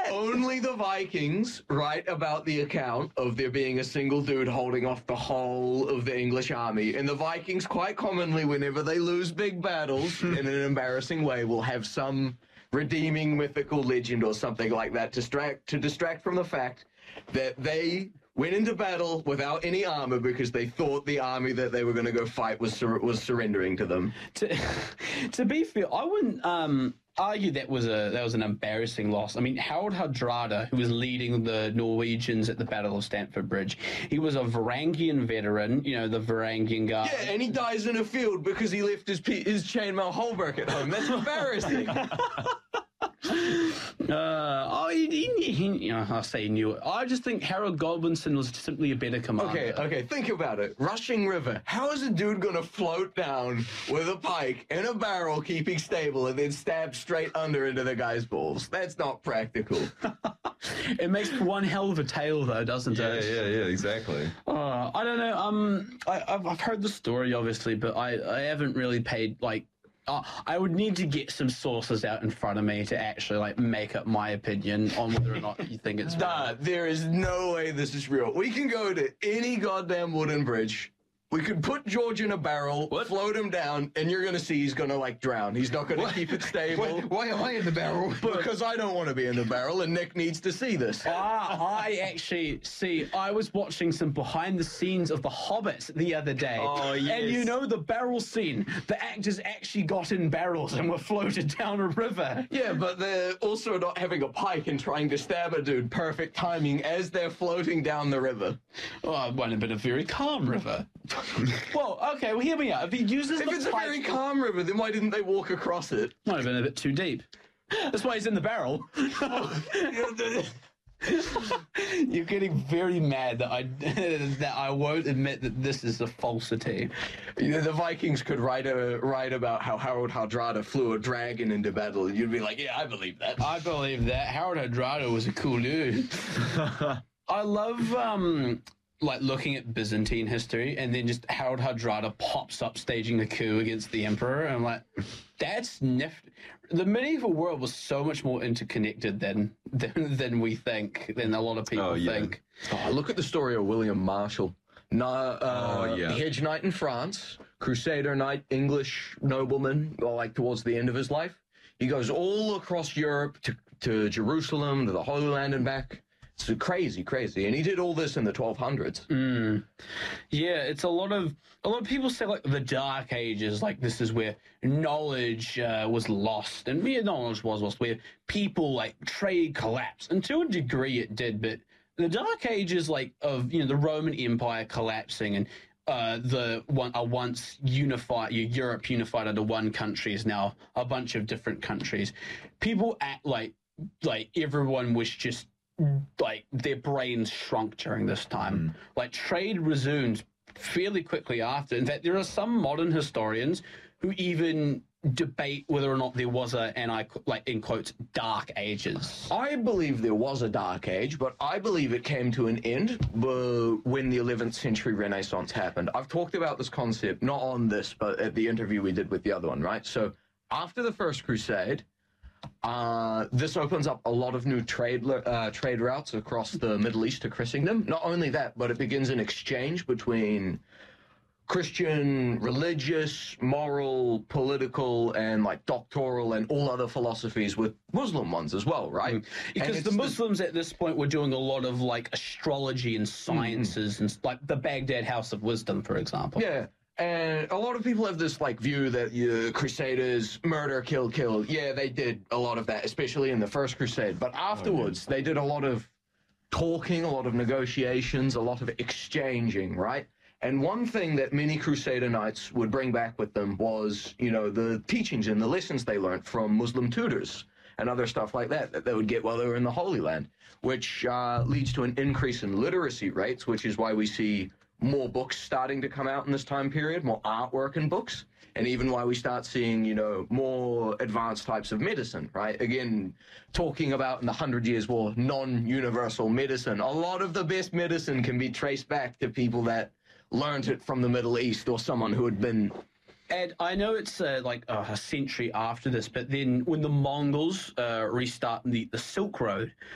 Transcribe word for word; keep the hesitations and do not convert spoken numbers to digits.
only the Vikings write about the account of there being a single dude holding off the whole of the English army. And the Vikings, quite commonly, whenever they lose big battles in an embarrassing way, will have some redeeming mythical legend or something like that to distract, to distract from the fact that they went into battle without any armor because they thought the army that they were going to go fight was sur was surrendering to them. To, to be fair, I wouldn't um, argue that was a that was an embarrassing loss. I mean, Harold Hardrada, who was leading the Norwegians at the Battle of Stamford Bridge, he was a Varangian veteran, you know, the Varangian guy. Yeah, and he dies in a field because he left his his chainmail halberd at home. That's embarrassing. Uh, oh, he, he, he, you know, I say he knew it. I just think Harold Godwinson was simply a better commander. Okay, okay, think about it. Rushing River. How is a dude gonna float down with a pike and a barrel keeping stable and then stab straight under into the guy's balls? That's not practical. It makes one hell of a tale, though, doesn't Yeah, it? yeah, yeah, exactly. Uh, I don't know. Um, I, I've, I've heard the story, obviously, but I, I haven't really paid, like, Uh, I would need to get some sources out in front of me to actually like make up my opinion on whether or not you think it's real. Nah, there is no way this is real. We can go to any goddamn wooden bridge. We could put George in a barrel, What? float him down, and you're gonna see he's gonna like drown. He's not gonna keep it stable. Why, why am I in the barrel? Because I don't want to be in the barrel, and Nick needs to see this. Ah, I actually see. I was watching some behind the scenes of The Hobbit the other day, Oh, and yes. you know the barrel scene. The actors actually got in barrels and were floated down a river. Yeah, but they're also not having a pike and trying to stab a dude. Perfect timing as they're floating down the river. Oh, it might have been a very calm river. Well, okay, well, hear me out. If he uses If the it's a pike, very calm river, then why didn't they walk across it? might have been a bit too deep. That's why he's in the barrel. You're getting very mad that I that I won't admit that this is a falsity. You know, the Vikings could write a write about how Harold Hardrada flew a dragon into battle. You'd be like, yeah, I believe that. I believe that Harold Hardrada was a cool dude. I love um like looking at Byzantine history and then just Harold Hardrada pops up staging a coup against the emperor, and I'm like, that's nifty. The medieval world was so much more interconnected than than, than we think, than a lot of people Oh, yeah. think. Oh, look at the story of William Marshall. Na, uh, Oh, yeah. Hedge knight in France, Crusader knight, English nobleman, or like towards the end of his life. He goes all across Europe to, to Jerusalem, to the Holy Land and back. It's crazy, crazy. And he did all this in the twelve hundreds. Mm. Yeah, it's a lot of a lot of people say like the Dark Ages, like this is where knowledge uh, was lost, and yeah, knowledge was lost, where people like trade collapsed, and to a degree it did, but the Dark Ages, like of you know the Roman Empire collapsing and uh, the one a once unified Europe unified under one country is now a bunch of different countries. People act like like everyone was just. Like their brains shrunk during this time. Mm. Like trade resumed fairly quickly after. In fact, there are some modern historians who even debate whether or not there was a, and I like in quotes, dark ages. I believe there was a dark age, but I believe it came to an end when the eleventh century Renaissance happened. I've talked about this concept, not on this, but at the interview we did with the other one, right? So after the First Crusade, Uh, this opens up a lot of new trade uh, trade routes across the Middle East to Christendom. Not only that, but it begins an exchange between Christian, religious, moral, political, and like doctoral and all other philosophies with Muslim ones as well, right? Mm. Because the Muslims at this point were doing a lot of like astrology and sciences mm. and like the Baghdad House of Wisdom, for example. Yeah. And a lot of people have this like view that uh, Crusaders murder, kill, kill. Yeah, they did a lot of that, especially in the First Crusade. But afterwards, oh, yeah. they did a lot of talking, a lot of negotiations, a lot of exchanging, right? And one thing that many Crusader knights would bring back with them was, you know, the teachings and the lessons they learned from Muslim tutors and other stuff like that that they would get while they were in the Holy Land, which uh, leads to an increase in literacy rates, which is why we see more books starting to come out in this time period, more artwork in books, and even why we start seeing, you know, more advanced types of medicine, right? Again, talking about in the Hundred Years' War, non-universal medicine. A lot of the best medicine can be traced back to people that learned it from the Middle East or someone who had been... Ed, I know it's uh, like uh, a century after this, but then when the Mongols uh, restart the, the Silk Road,